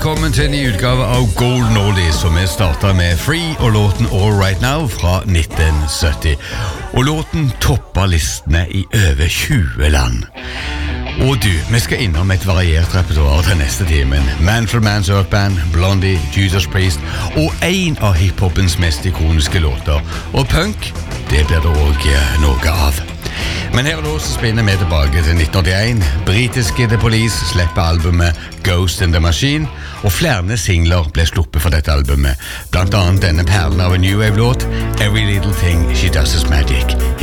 velkommen til en ny utgave av Golden Oldies, som vi startet med Free og låten All Right Now fra 1970. Og låten topper listene i over 20 land. Og du, vi skal innom et variert repertoire til neste timen. Manfred Mann's Earth Band, Blondie, Judas Priest og en av hiphopens mest ikoniske låter. Og punk, det blir det også noe av. Men her og nå så spinner vi tilbake til 1981. Britiske The Police slipper albumet Ghost in the Machine, og flere singler ble sluppet for dette albumet, blant annet denne perlen av en New Wave-låt, Every Little Thing She Does Is Magic.